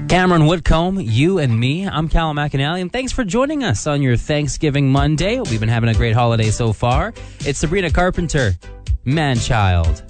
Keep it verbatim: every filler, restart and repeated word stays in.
Cameron Woodcomb, you and me. I'm Callum McAnally, and thanks for joining us on your Thanksgiving Monday. We've been having a great holiday so far. It's Sabrina Carpenter, Man-Child.